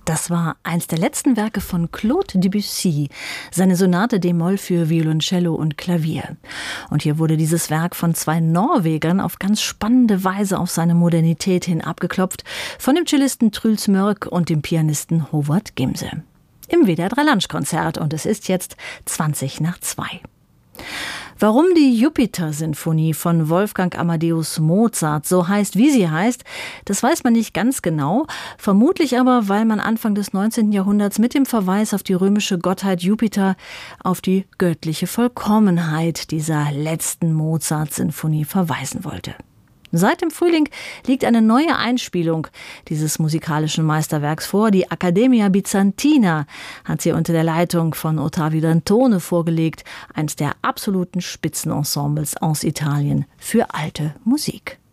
Das war eins der letzten Werke von Claude Debussy, seine Sonate d-Moll für Violoncello und Klavier. Und hier wurde dieses Werk von zwei Norwegern auf ganz spannende Weise auf seine Modernität hin abgeklopft, von dem Cellisten Truls Mørk und dem Pianisten Håvard Gimse. Im WDR 3 Lunchkonzert, und es ist jetzt 2:20. Warum die Jupiter-Sinfonie von Wolfgang Amadeus Mozart so heißt, wie sie heißt, das weiß man nicht ganz genau. Vermutlich aber, weil man Anfang des 19. Jahrhunderts mit dem Verweis auf die römische Gottheit Jupiter auf die göttliche Vollkommenheit dieser letzten Mozart-Sinfonie verweisen wollte. Seit dem Frühling liegt eine neue Einspielung dieses musikalischen Meisterwerks vor. Die Accademia Bizantina hat sie unter der Leitung von Ottavio Dantone vorgelegt, eines der absoluten Spitzenensembles aus Italien für alte Musik.